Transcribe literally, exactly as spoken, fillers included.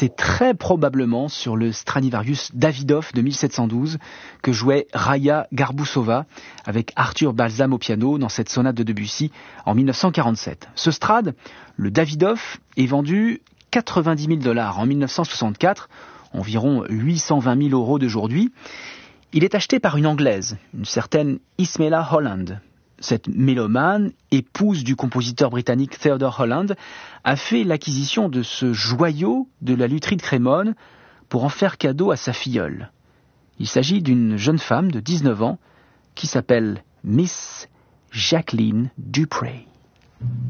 C'est très probablement sur le Stradivarius Davidoff de mille sept cent douze que jouait Raya Garbusova avec Arthur Balsam au piano dans cette sonate de Debussy en mille neuf cent quarante-sept. Ce Strad, le Davidoff, est vendu quatre-vingt-dix mille dollars en mille neuf cent soixante-quatre, environ huit cent vingt mille euros d'aujourd'hui. Il est acheté par une Anglaise, une certaine Ismela Holland. Cette mélomane, épouse du compositeur britannique Theodore Holland, a fait l'acquisition de ce joyau de la lutherie de Crémone pour en faire cadeau à sa filleule. Il s'agit d'une jeune femme de dix-neuf ans qui s'appelle Miss Jacqueline Dupree.